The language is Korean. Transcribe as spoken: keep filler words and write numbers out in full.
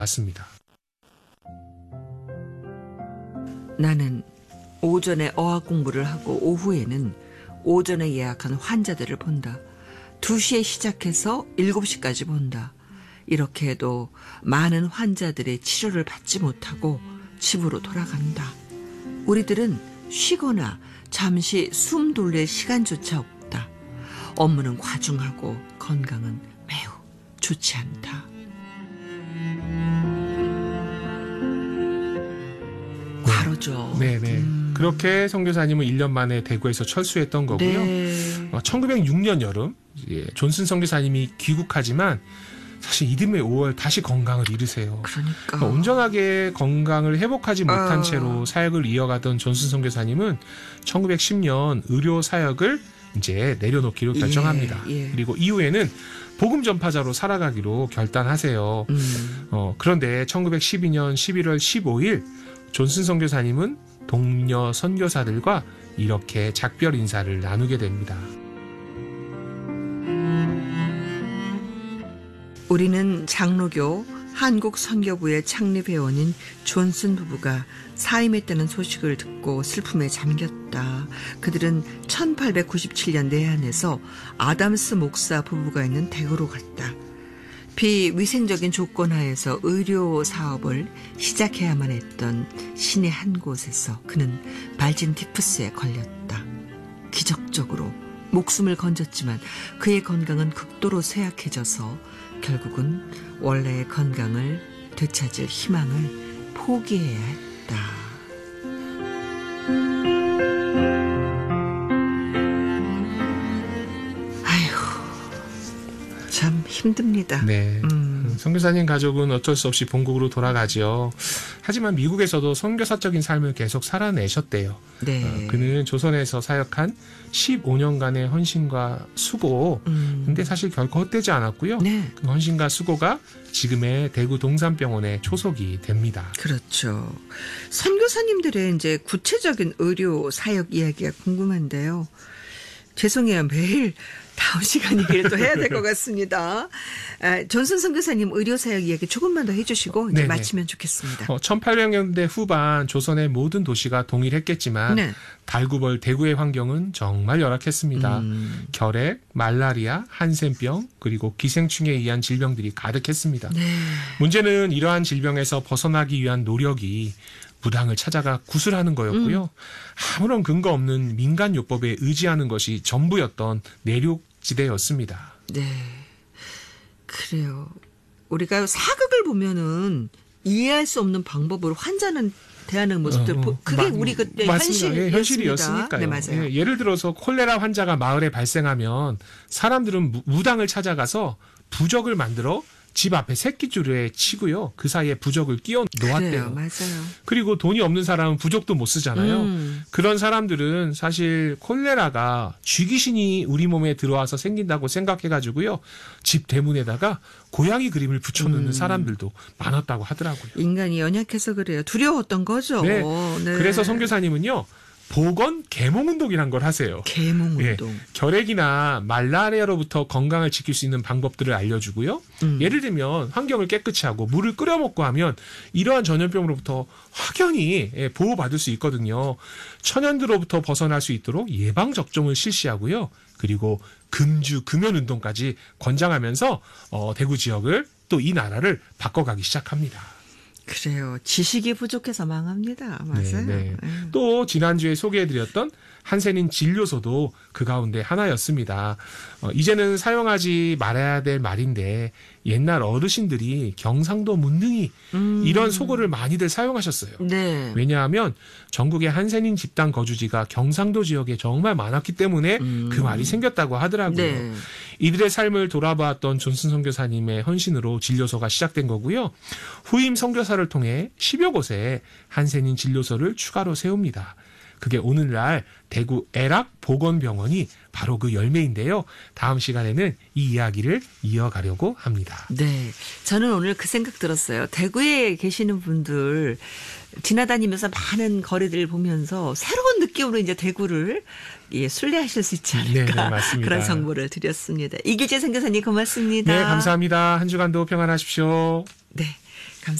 맞습니다. 나는 오전에 어학 공부를 하고 오후에는 오전에 예약한 환자들을 본다. 두 시에 시작해서 일곱 시까지 본다. 이렇게 해도 많은 환자들의 치료를 받지 못하고 집으로 돌아간다. 우리들은 쉬거나 잠시 숨 돌릴 시간조차 없다. 업무는 과중하고 건강은 매우 좋지 않다. 과로죠. 네네. 음. 그렇게 선교사님은 일 년 만에 대구에서 철수했던 거고요. 네. 어, 천구백육 년 여름 예, 존슨 선교사님이 귀국하지만 사실 이듬해 오월 다시 건강을 잃으세요. 그러니까. 온전하게 건강을 회복하지 못한 어. 채로 사역을 이어가던 존슨 선교사님은 천구백십 년 의료 사역을 이제 내려놓기로 결정합니다. 예, 예. 그리고 이후에는 복음 전파자로 살아가기로 결단하세요. 음. 어, 그런데 천구백십이 년 십일월 십오일 존슨 선교사님은 동료 선교사들과 이렇게 작별 인사를 나누게 됩니다. 우리는 장로교 한국선교부의 창립회원인 존슨 부부가 사임했다는 소식을 듣고 슬픔에 잠겼다. 그들은 천팔백구십칠 년 내한에서 아담스 목사 부부가 있는 대구로 갔다. 비위생적인 조건 하에서 의료 사업을 시작해야만 했던 시내 한 곳에서 그는 발진 티푸스에 걸렸다. 기적적으로 목숨을 건졌지만 그의 건강은 극도로 쇠약해져서 결국은 원래의 건강을 되찾을 희망을 포기해야 했다. 아휴, 참 힘듭니다. 네. 음. 선교사님 가족은 어쩔 수 없이 본국으로 돌아가죠. 하지만 미국에서도 선교사적인 삶을 계속 살아내셨대요. 네. 어, 그는 조선에서 사역한 십오 년간의 헌신과 수고, 음. 근데 사실 결코 헛되지 않았고요. 네. 그 헌신과 수고가 지금의 대구 동산병원에 초석이 됩니다. 그렇죠. 선교사님들의 이제 구체적인 의료 사역 이야기가 궁금한데요. 죄송해요. 매일 다음 시간 얘기를 또 해야 될 것 같습니다. 아, 존슨 선교사님 의료사역 이야기 조금만 더 해주시고 이제 네네. 마치면 좋겠습니다. 어, 천팔백 년대 후반 조선의 모든 도시가 동일했겠지만 네. 달구벌 대구의 환경은 정말 열악했습니다. 음. 결핵, 말라리아, 한센병 그리고 기생충에 의한 질병들이 가득했습니다. 네. 문제는 이러한 질병에서 벗어나기 위한 노력이 무당을 찾아가 구술하는 거였고요. 음. 아무런 근거 없는 민간요법에 의지하는 것이 전부였던 내륙지대였습니다. 네. 그래요. 우리가 사극을 보면은 이해할 수 없는 방법으로 환자는 대하는 모습들, 어, 그게 마, 우리 그때 맞습니다. 예, 현실이었습니다. 현실이었으니까요. 네, 맞아요. 예, 예를 들어서 콜레라 환자가 마을에 발생하면 사람들은 무, 무당을 찾아가서 부적을 만들어 집 앞에 새끼줄에 치고요. 그 사이에 부적을 끼워 놓았대요. 그래요, 맞아요. 그리고 돈이 없는 사람은 부적도 못 쓰잖아요. 음. 그런 사람들은 사실 콜레라가 쥐귀신이 우리 몸에 들어와서 생긴다고 생각해가지고요. 집 대문에다가 고양이 그림을 붙여놓는 음. 사람들도 많았다고 하더라고요. 인간이 연약해서 그래요. 두려웠던 거죠. 네. 네. 그래서 선교사님은요. 보건 계몽운동이란 걸 하세요. 계몽운동. 예, 결핵이나 말라리아로부터 건강을 지킬 수 있는 방법들을 알려주고요. 음. 예를 들면 환경을 깨끗이 하고 물을 끓여 먹고 하면 이러한 전염병으로부터 확연히 예, 보호받을 수 있거든요. 천연들로부터 벗어날 수 있도록 예방접종을 실시하고요. 그리고 금주 금연운동까지 권장하면서 어, 대구 지역을 또 이 나라를 바꿔가기 시작합니다. 그래요. 지식이 부족해서 망합니다. 맞아요. 네, 네. 네. 또 지난주에 소개해드렸던 한센인 진료소도 그 가운데 하나였습니다. 어, 이제는 사용하지 말아야 될 말인데 옛날 어르신들이 경상도 문능이 음. 이런 소고를 많이들 사용하셨어요. 네. 왜냐하면 전국의 한센인 집단 거주지가 경상도 지역에 정말 많았기 때문에 음. 그 말이 생겼다고 하더라고요. 네. 이들의 삶을 돌아보았던 존슨 선교사님의 헌신으로 진료소가 시작된 거고요. 후임 선교사를 통해 십여 곳에 한센인 진료소를 추가로 세웁니다. 그게 오늘날 대구 애락 보건병원이 바로 그 열매인데요. 다음 시간에는 이 이야기를 이어가려고 합니다. 네. 저는 오늘 그 생각 들었어요. 대구에 계시는 분들 지나다니면서 많은 거리들을 보면서 새로운 느낌으로 이제 대구를 예, 순례하실 수 있지 않을까. 네, 네, 맞습니다. 그런 정보를 드렸습니다. 이기재 선교사님 고맙습니다. 네, 감사합니다. 한 주간도 평안하십시오. 네.